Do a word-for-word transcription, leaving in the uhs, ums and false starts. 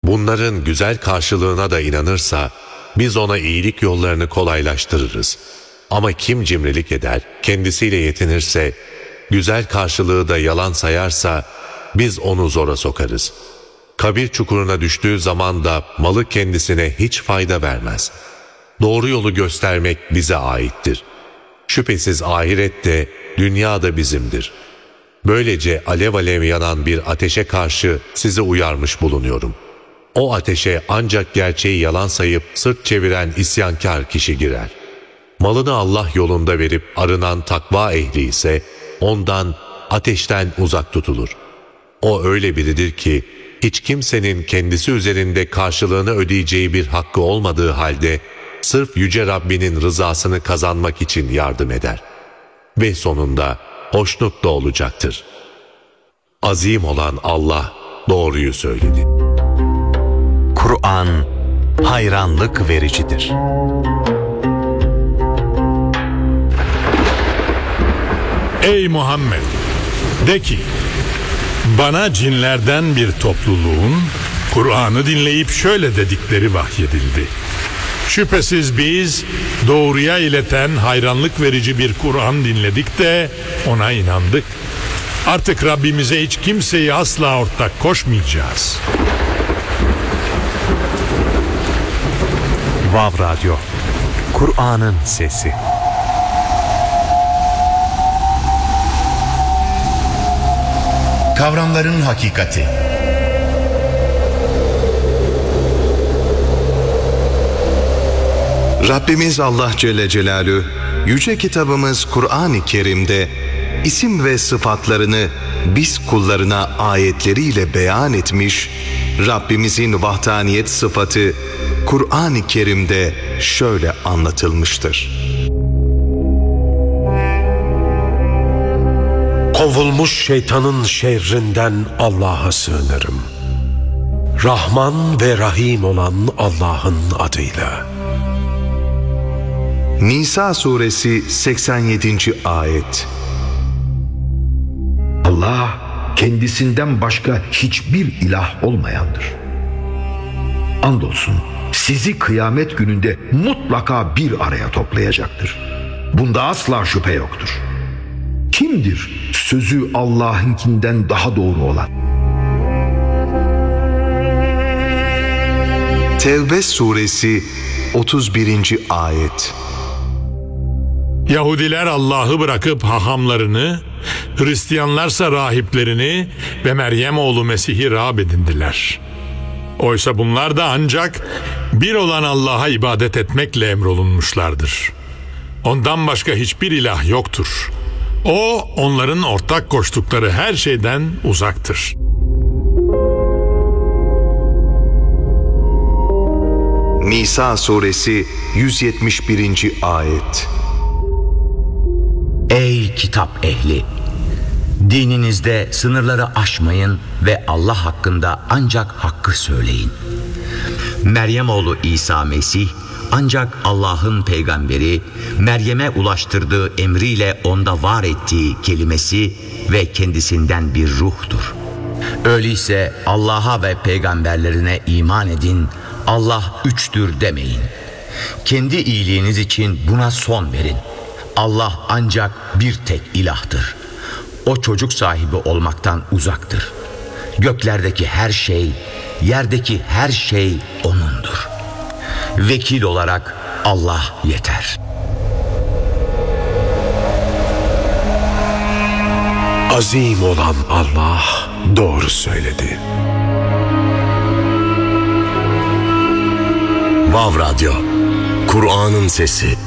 bunların güzel karşılığına da inanırsa, biz ona iyilik yollarını kolaylaştırırız. Ama kim cimrilik eder, kendisiyle yetinirse, güzel karşılığı da yalan sayarsa, biz onu zora sokarız. Kabir çukuruna düştüğü zaman da malı kendisine hiç fayda vermez. Doğru yolu göstermek bize aittir. Şüphesiz ahiret de, dünya da bizimdir. Böylece alev alev yanan bir ateşe karşı sizi uyarmış bulunuyorum. O ateşe ancak gerçeği yalan sayıp sırt çeviren isyankar kişi girer. Malını Allah yolunda verip arınan takva ehli ise ondan, ateşten uzak tutulur. O öyle biridir ki hiç kimsenin kendisi üzerinde karşılığını ödeyeceği bir hakkı olmadığı halde sırf Yüce Rabbinin rızasını kazanmak için yardım eder. Ve sonunda hoşnut da olacaktır. Azim olan Allah doğruyu söyledi. Kur'an hayranlık vericidir. Ey Muhammed! De ki, bana cinlerden bir topluluğun Kur'an'ı dinleyip şöyle dedikleri vahyedildi. Şüphesiz biz doğruya ileten hayranlık verici bir Kur'an dinledik de ona inandık. Artık Rabbimize hiç kimseyi asla ortak koşmayacağız. Vav Radyo, Kur'an'ın sesi. Kavramların hakikati. Rabbimiz Allah Celle Celaluhu, yüce kitabımız Kur'an-ı Kerim'de isim ve sıfatlarını biz kullarına ayetleriyle beyan etmiş, Rabbimizin vahdaniyet sıfatı Kur'an-ı Kerim'de şöyle anlatılmıştır. Kovulmuş şeytanın şerrinden Allah'a sığınırım. Rahman ve Rahim olan Allah'ın adıyla. Nisa suresi seksen yedinci ayet. Allah kendisinden başka hiçbir ilah olmayandır. Andolsun sizi kıyamet gününde mutlaka bir araya toplayacaktır. Bunda asla şüphe yoktur. Kimdir sözü Allah'ınkinden daha doğru olan? Tevbe suresi otuz birinci ayet. Yahudiler Allah'ı bırakıp hahamlarını, Hristiyanlarsa rahiplerini ve Meryem oğlu Mesih'i Rab edindiler. Oysa bunlar da ancak bir olan Allah'a ibadet etmekle emrolunmuşlardır. Ondan başka hiçbir ilah yoktur. O, onların ortak koştukları her şeyden uzaktır. Nisa suresi yüz yetmiş birinci ayet. Ey kitap ehli! Dininizde sınırları aşmayın ve Allah hakkında ancak hakkı söyleyin. Meryem oğlu İsa Mesih ancak Allah'ın peygamberi, Meryem'e ulaştırdığı emriyle onda var ettiği kelimesi ve kendisinden bir ruhtur. Öyleyse Allah'a ve peygamberlerine iman edin, Allah üçtür demeyin. Kendi iyiliğiniz için buna son verin. Allah ancak bir tek ilahtır. O çocuk sahibi olmaktan uzaktır. Göklerdeki her şey, yerdeki her şey O'nundur. Vekil olarak Allah yeter. Azim olan Allah doğru söyledi. Vav Radyo, Kur'an'ın sesi.